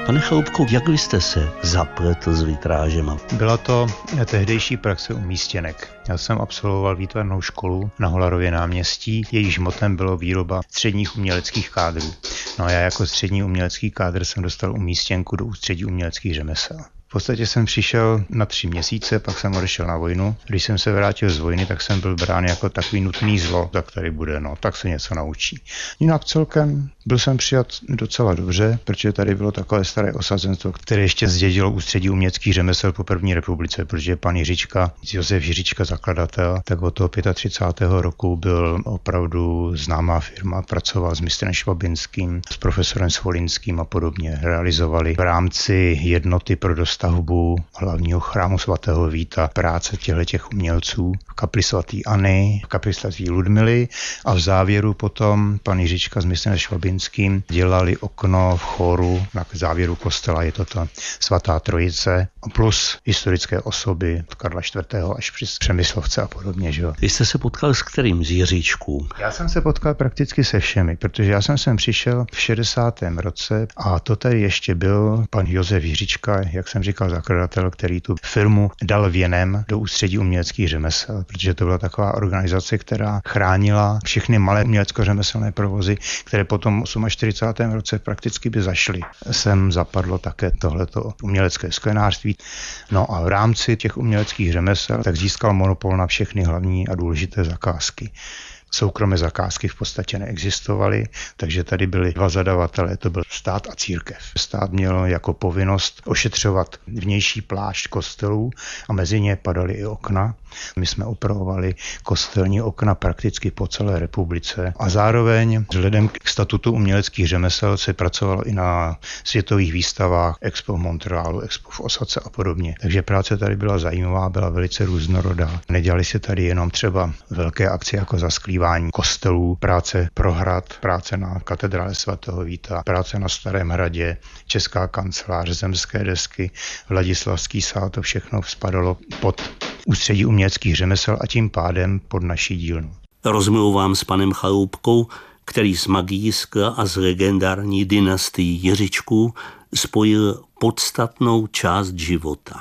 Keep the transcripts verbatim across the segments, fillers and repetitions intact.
Pane Chaloupko, jak vy jste se zapletl s vitrážema? Byla to tehdejší praxe umístěnek. Já jsem absolvoval výtvarnou školu na Holarově náměstí, jejíž motem bylo výroba středních uměleckých kádrů. No a já jako střední umělecký kádr jsem dostal umístěnku do ústředí uměleckých řemesel. V podstatě jsem přišel na tři měsíce, pak jsem odešel na vojnu. Když jsem se vrátil z vojny, tak jsem byl brán jako takový nutný zlo, tak tady bude, no, tak se něco naučí. Jinak celkem byl jsem přijat docela dobře, protože tady bylo takové staré osazenstvo, které ještě zdědilo ústředí uměleckých řemesel po první republice, protože pan Jiříčka, Josef Jiříčka, zakladatel, tak od toho třicátého pátého roku byl opravdu známá firma, pracoval s mistrem Švabinským, s profesorem Svolinským a podobně. Realizovali v rámci jednoty pro dostavbu hlavního chrámu svatého Víta práce těchto umělců v kapli svatý Anny, v kapli svatý Ludmily a v závěru potom pan Jiříčka s mistrem Švabinským dělali okno v chóru na závěru kostela, je to ta svatá Trojice, plus historické osoby od Karla čtvrtého až přes Přemyslovce a podobně. Že jo. Vy jste se potkal s kterým z Jiříčků? Já jsem se potkal prakticky se všemi, protože já jsem sem přišel v šedesátém roce a to tady ještě byl pan Josef Jiříčka, jak jsem říkal, zakladatel, který tu firmu dal věnem do ústředí uměleckých řemesel, protože to byla taková organizace, která chránila všechny malé umělecko-řemeslné provozy, které potom v čtyřicátém osmém roce prakticky by zašly. Sem zapadlo také tohleto umělecké sklenářství. No a v rámci těch uměleckých řemesel tak získal monopol na všechny hlavní a důležité zakázky. Soukromé zakázky v podstatě neexistovaly, takže tady byly dva zadavatelé, to byl stát a církev. Stát měl jako povinnost ošetřovat vnější plášť kostelů a mezi ně padaly i okna. My jsme opravovali kostelní okna prakticky po celé republice a zároveň vzhledem k statutu uměleckých řemesel se pracovalo i na světových výstavách Expo v Montrealu, Expo v Osace a podobně. Takže práce tady byla zajímavá, byla velice různorodá. Nedělali se tady jenom třeba velké akce jako zasklívání kostelů, práce pro hrad, práce na katedrále svatého Víta, práce na Starém hradě, Česká kancelář, zemské desky, Vladislavský sál, to všechno spadalo pod ústředí uměleckých řemesel a tím pádem pod naší dílnu. Rozmluvám s panem Chaloupkou, který z Magijska a z legendární dynastii Jiříčků spojil podstatnou část života.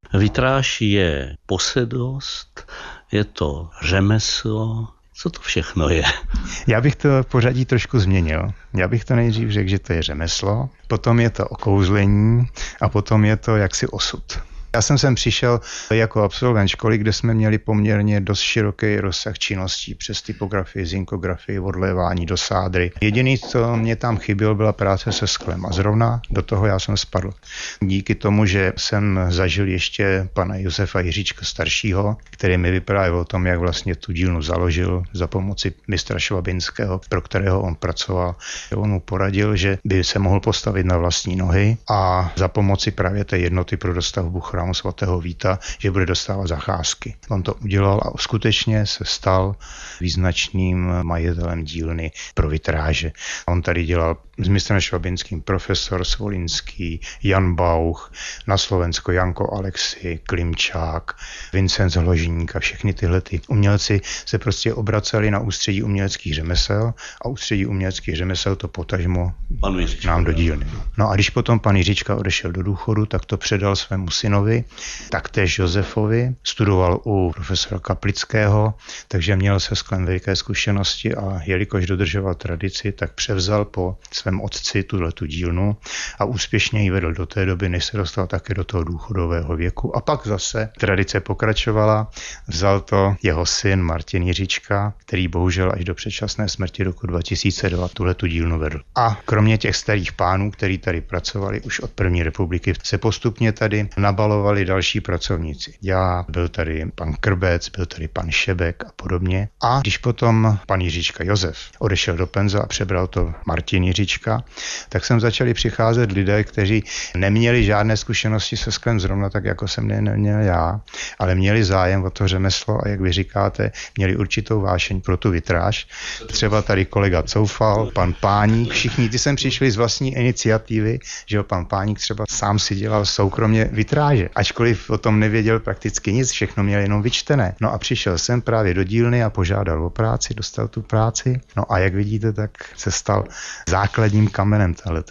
Vitráž je posedlost, je to řemeslo. Co to všechno je? Já bych to pořadí trošku změnil. Já bych to nejdřív řekl, že to je řemeslo, potom je to okouzlení a potom je to jaksi osud. Já jsem sem přišel jako absolvent školy, kde jsme měli poměrně dost široký rozsah činností přes typografii, zinkografii, odlévání do sádry. Jediný, co mě tam chybělo, byla práce se sklem a zrovna do toho já jsem spadl. Díky tomu, že jsem zažil ještě pana Josefa Jiříčka staršího, který mi vyprávěl o tom, jak vlastně tu dílnu založil za pomoci mistra Švabinského, pro kterého on pracoval. On mu poradil, že by se mohl postavit na vlastní nohy a za pomoci právě té jednoty pro dostavbu chrámu svatého Víta, že bude dostávat zakázky. On to udělal a skutečně se stal význačným majitelem dílny pro vitráže. On tady dělal s mistrem Švabinským profesor Svolinský, Jan Bauch, na Slovensko Janko Alexi, Klimčák, Vincenc Hložník a všechny tyhle ty umělci se prostě obraceli na ústředí uměleckých řemesel a ústředí uměleckých řemesel to potažmo nám do dílny. No a když potom pan Jiříčka odešel do důchodu, tak to předal svému synovi, taktéž Josefovi, studoval u profesora Kaplického, takže měl se sklem veliké zkušenosti a jelikož dodržoval tradici, tak převzal po svém otci tuhletu dílnu a úspěšně ji vedl do té doby, než se dostal také do toho důchodového věku. A pak zase tradice pokračovala, vzal to jeho syn Martin Jiříčka, který bohužel až do předčasné smrti roku dva tisíce dva tuhletu dílnu vedl. A kromě těch starých pánů, kteří tady pracovali už od první republiky, se postupně tady nabalovali další pracovníci. Já, byl tady pan Krbec, byl tady pan Šebek a podobně. A když potom pan Jiříčka Josef odešel do penza a přebral to Martin Jiříčka, tak sem začali přicházet lidé, kteří neměli žádné zkušenosti se sklem zrovna tak, jako jsem neměl já, ale měli zájem o to řemeslo a jak vy říkáte, měli určitou vášeň pro tu vitráž. Třeba tady kolega Coufal, pan Páník, všichni ty sem přišli z vlastní iniciativy, že pan Páník třeba sám si dělal soukromě vitráže, ačkoliv o tom nevěděl prakticky nic, všechno měl jenom vyčtené. No a přišel sem právě do dílny a požádal o práci, dostal tu práci. No a jak vidíte, tak se stal základním kamenem tahle